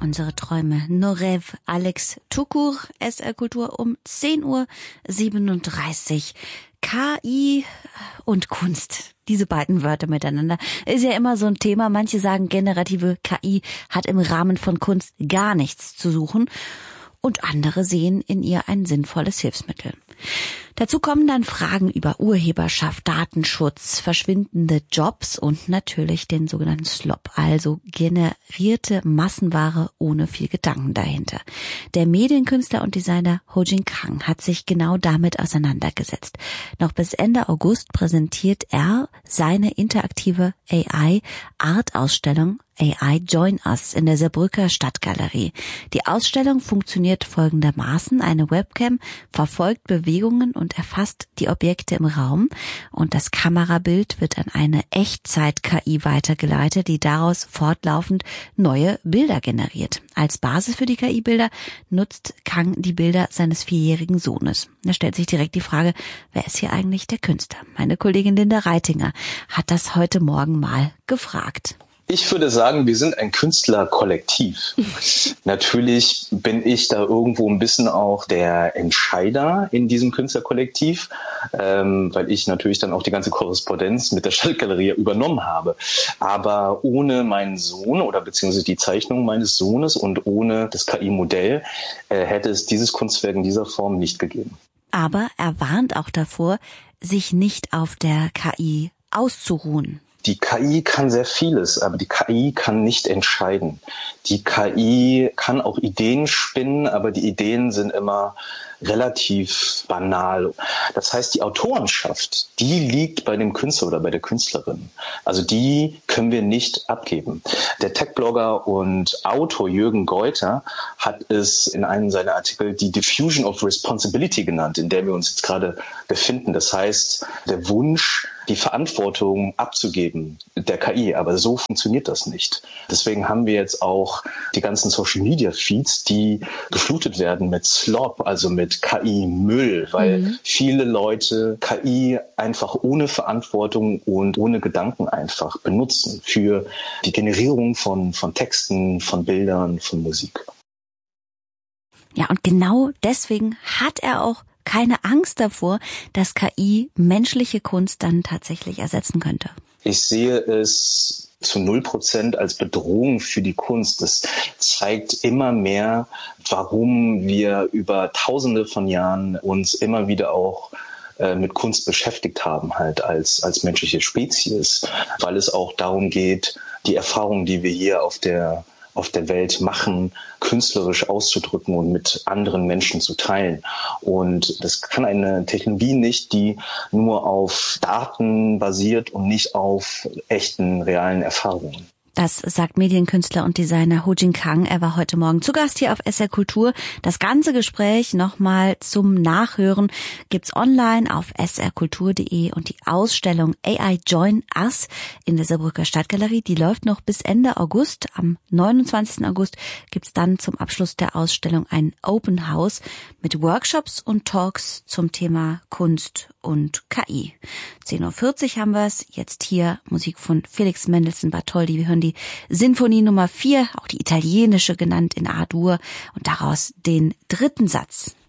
Unsere Träume. Norev, Alex Tukur, SR Kultur um 10:37 Uhr. KI und Kunst. Diese beiden Wörter miteinander ist ja immer so ein Thema. Manche sagen, generative KI hat im Rahmen von Kunst gar nichts zu suchen. Und andere sehen in ihr ein sinnvolles Hilfsmittel. Dazu kommen dann Fragen über Urheberschaft, Datenschutz, verschwindende Jobs und natürlich den sogenannten Slop, also generierte Massenware ohne viel Gedanken dahinter. Der Medienkünstler und Designer Ho-Jin Kang hat sich genau damit auseinandergesetzt. Noch bis Ende August präsentiert er seine interaktive AI-Art-Ausstellung AI Join Us in der Saarbrücker Stadtgalerie. Die Ausstellung funktioniert folgendermaßen. Eine Webcam verfolgt Bewegungen und erfasst die Objekte im Raum und das Kamerabild wird an eine Echtzeit-KI weitergeleitet, die daraus fortlaufend neue Bilder generiert. Als Basis für die KI-Bilder nutzt Kang die Bilder seines 4-jährigen Sohnes. Da stellt sich direkt die Frage, wer ist hier eigentlich der Künstler? Meine Kollegin Linda Reitinger hat das heute Morgen mal gefragt. Ich würde sagen, wir sind ein Künstlerkollektiv. Natürlich bin ich da irgendwo ein bisschen auch der Entscheider in diesem Künstlerkollektiv, weil ich natürlich dann auch die ganze Korrespondenz mit der Stadtgalerie übernommen habe. Aber ohne meinen Sohn oder beziehungsweise die Zeichnung meines Sohnes und ohne das KI-Modell hätte es dieses Kunstwerk in dieser Form nicht gegeben. Aber er warnt auch davor, sich nicht auf der KI auszuruhen. Die KI kann sehr vieles, aber die KI kann nicht entscheiden. Die KI kann auch Ideen spinnen, aber die Ideen sind immer relativ banal. Das heißt, die Autorenschaft, die liegt bei dem Künstler oder bei der Künstlerin. Also die können wir nicht abgeben. Der Tech-Blogger und Autor Jürgen Geuter hat es in einem seiner Artikel die Diffusion of Responsibility genannt, in der wir uns jetzt gerade befinden. Das heißt, der Wunsch, die Verantwortung abzugeben der KI. Aber so funktioniert das nicht. Deswegen haben wir jetzt auch die ganzen Social-Media-Feeds, die geflutet werden mit Slop, also mit KI-Müll, weil viele Leute KI einfach ohne Verantwortung und ohne Gedanken einfach benutzen für die Generierung von Texten, von Bildern, von Musik. Ja, und genau deswegen hat er auch keine Angst davor, dass KI menschliche Kunst dann tatsächlich ersetzen könnte. Ich sehe es zu 0% als Bedrohung für die Kunst. Das zeigt immer mehr, warum wir über Tausende von Jahren uns immer wieder auch mit Kunst beschäftigt haben, halt als menschliche Spezies, weil es auch darum geht, die Erfahrungen, die wir hier auf der Welt machen, künstlerisch auszudrücken und mit anderen Menschen zu teilen. Und das kann eine Technologie nicht, die nur auf Daten basiert und nicht auf echten, realen Erfahrungen. Das sagt Medienkünstler und Designer Ho-Jin Kang. Er war heute Morgen zu Gast hier auf SR Kultur. Das ganze Gespräch nochmal zum Nachhören gibt's online auf srkultur.de und die Ausstellung AI Join Us in der Saarbrücker Stadtgalerie, die läuft noch bis Ende August. Am 29. August gibt's dann zum Abschluss der Ausstellung ein Open House mit Workshops und Talks zum Thema Kunst und KI. 10:40 Uhr haben wir's. Jetzt hier Musik von Felix Mendelssohn-Bartholdy. Wir hören die Sinfonie Nummer 4, auch die italienische genannt in A-Dur und daraus den 3. Satz.